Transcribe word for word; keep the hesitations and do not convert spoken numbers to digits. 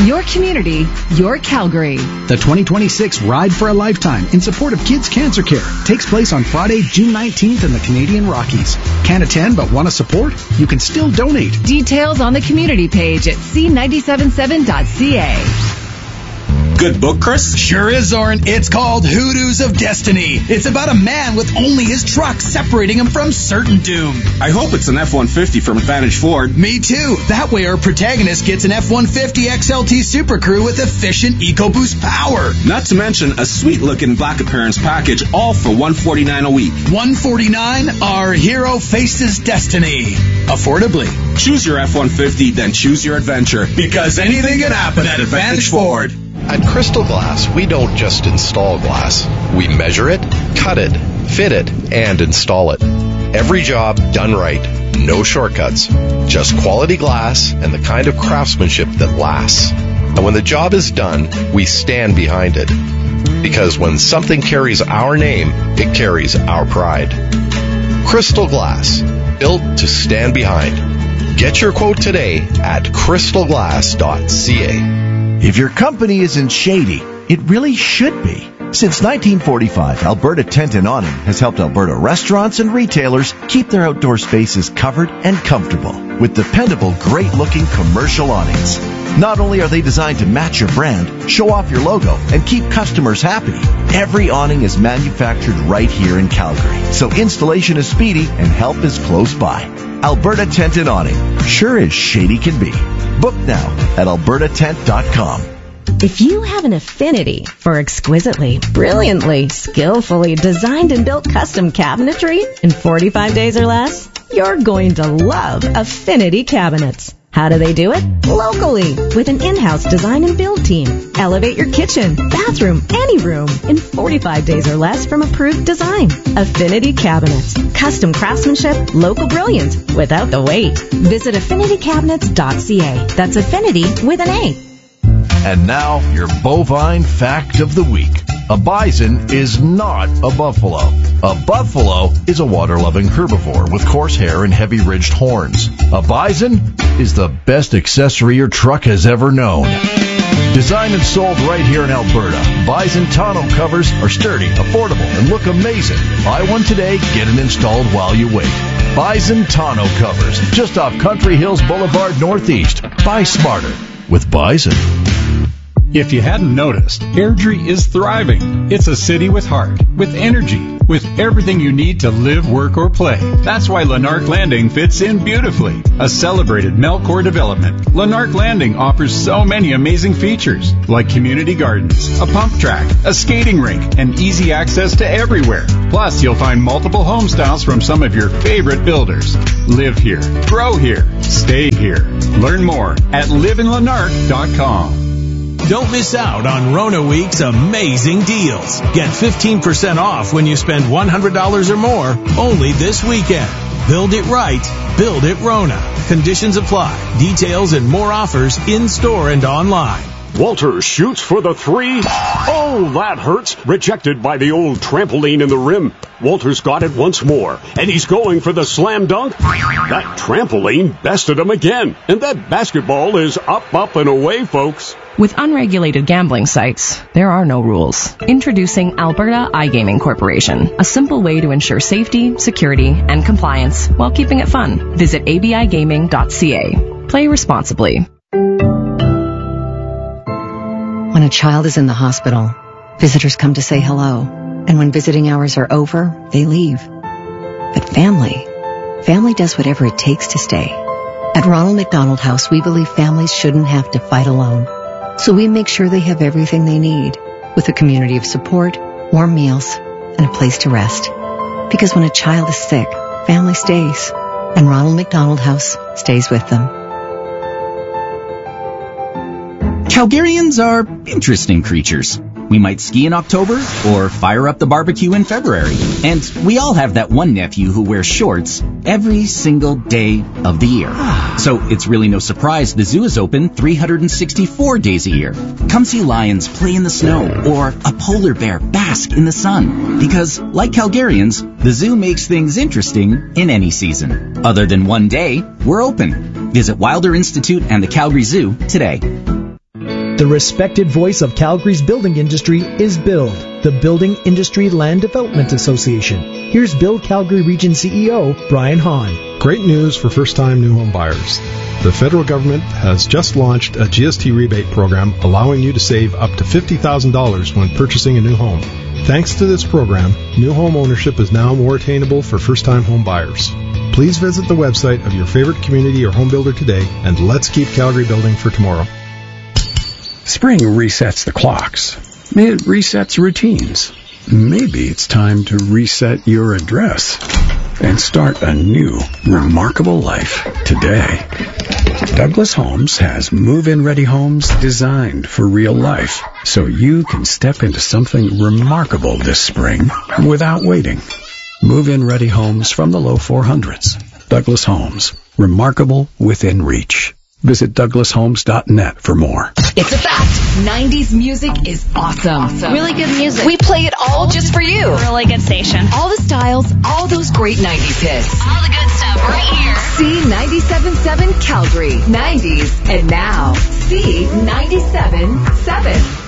Your community, your Calgary. The twenty twenty-six Ride for a Lifetime in support of Kids Cancer Care takes place on Friday, June nineteenth in the Canadian Rockies. Can't attend but want to support? You can still donate. Details on the community page at c nine seven seven dot c a. Good book, Chris? Sure is, Zoran. It's called Hoodoos of Destiny. It's about a man with only his truck separating him from certain doom. I hope it's an F one fifty from Advantage Ford. Me too. That way our protagonist gets an F one fifty X L T Super Crew with efficient EcoBoost power. Not to mention a sweet-looking black appearance package, all for one hundred forty-nine dollars a week. one hundred forty-nine dollars, our hero faces destiny. Affordably. Choose your F one fifty, then choose your adventure. Because anything can happen at Advantage Ford. At Crystal Glass, we don't just install glass. We measure it, cut it, fit it, and install it. Every job done right. No shortcuts. Just quality glass and the kind of craftsmanship that lasts. And when the job is done, we stand behind it. Because when something carries our name, it carries our pride. Crystal Glass. Built to stand behind. Get your quote today at crystal glass dot c a. If your company isn't shady, it really should be. Since nineteen forty-five, Alberta Tent and Awning has helped Alberta restaurants and retailers keep their outdoor spaces covered and comfortable with dependable, great-looking commercial awnings. Not only are they designed to match your brand, show off your logo, and keep customers happy, every awning is manufactured right here in Calgary, so installation is speedy and help is close by. Alberta Tent and Awning, sure as shady can be. Book now at alberta tent dot com. If you have an affinity for exquisitely, brilliantly, skillfully designed and built custom cabinetry in forty-five days or less, you're going to love Affinity Cabinets. How do they do it? Locally, with an in-house design and build team. Elevate your kitchen, bathroom, any room in forty-five days or less from approved design. Affinity Cabinets. Custom craftsmanship, local brilliance, without the wait. Visit affinity cabinets dot c a. That's Affinity with an A. And now, your bovine fact of the week. A bison is not a buffalo. A buffalo is a water-loving herbivore with coarse hair and heavy ridged horns. A bison is the best accessory your truck has ever known. Designed and sold right here in Alberta, Bison tonneau covers are sturdy, affordable, and look amazing. Buy one today, get it installed while you wait. Bison tonneau covers, just off Country Hills Boulevard Northeast. Buy smarter with Bison. If you hadn't noticed, Airdrie is thriving. It's a city with heart, with energy, with everything you need to live, work, or play. That's why Lanark Landing fits in beautifully. A celebrated Melcor development, Lanark Landing offers so many amazing features, like community gardens, a pump track, a skating rink, and easy access to everywhere. Plus, you'll find multiple home styles from some of your favorite builders. Live here, grow here, stay here. Learn more at live in lanark dot com. Don't miss out on Rona Week's amazing deals. Get fifteen percent off when you spend one hundred dollars or more only this weekend. Build it right. Build it Rona. Conditions apply. Details and more offers in-store and online. Walter shoots for the three. Oh, that hurts. Rejected by the old trampoline in the rim. Walter's got it once more, and he's going for the slam dunk. That trampoline bested him again, and that basketball is up, up, and away, folks. With unregulated gambling sites, there are no rules. Introducing Alberta iGaming Corporation, a simple way to ensure safety, security, and compliance while keeping it fun. Visit a b i gaming dot c a. Play responsibly. When a child is in the hospital, visitors come to say hello, and when visiting hours are over, they leave. But family, family does whatever it takes to stay. At Ronald McDonald House, we believe families shouldn't have to fight alone. So we make sure they have everything they need, with a community of support, warm meals, and a place to rest. Because when a child is sick, family stays, and Ronald McDonald House stays with them. Calgarians are interesting creatures. We might ski in October or fire up the barbecue in February. And we all have that one nephew who wears shorts every single day of the year. So it's really no surprise the zoo is open three hundred sixty-four days a year. Come see lions play in the snow or a polar bear bask in the sun. Because, like Calgarians, the zoo makes things interesting in any season. Other than one day, we're open. Visit Wilder Institute and the Calgary Zoo today. The respected voice of Calgary's building industry is BUILD, the Building Industry Land Development Association. Here's BUILD Calgary Region C E O, Brian Hahn. Great news for first-time new home buyers. The federal government has just launched a G S T rebate program allowing you to save up to fifty thousand dollars when purchasing a new home. Thanks to this program, new home ownership is now more attainable for first-time home buyers. Please visit the website of your favorite community or home builder today, and let's keep Calgary building for tomorrow. Spring resets the clocks. It resets routines. Maybe it's time to reset your address and start a new, remarkable life today. Douglas Homes has move-in ready homes designed for real life, so you can step into something remarkable this spring without waiting. Move-in ready homes from the low four hundreds. Douglas Homes. Remarkable within reach. Visit douglas homes dot net for more. It's a fact. nineties music is awesome. awesome. Really good music. We play it all just for you. Really good station. All the styles, all those great nineties hits. All the good stuff right here. C ninety-seven point seven Calgary. nineties and now. C ninety-seven point seven.